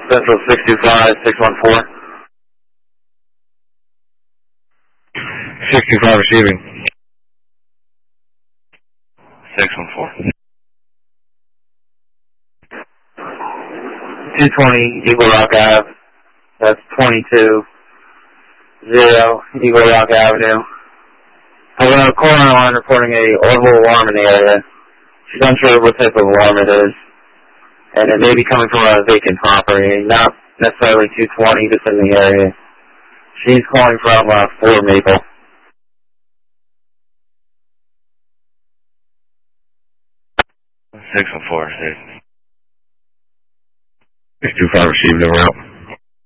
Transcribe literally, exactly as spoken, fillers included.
Central six two five, six one four. six two five receiving. six one four. two twenty Eagle Rock Ave. That's twenty-two zero Eagle Rock Avenue. I have a caller on the line reporting a audible alarm in the area. She's unsure what type of alarm it is. And it may be coming from a vacant property, not necessarily two twenty, just in the area. She's calling from uh, four Maple. six one four, six two five received, over out.